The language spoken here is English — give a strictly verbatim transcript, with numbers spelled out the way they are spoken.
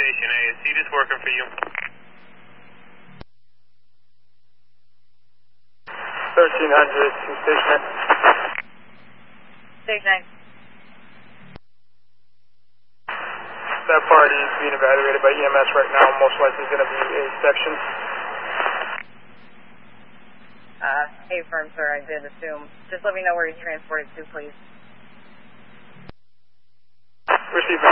Station A. Is C just working for you? thirteen hundred to Station A. Station A. That party is being evaluated by E M S right now. Most likely going to be a section. Uh, hey, firm, sir, I did assume. Just let me know where you're transported to, please. Receive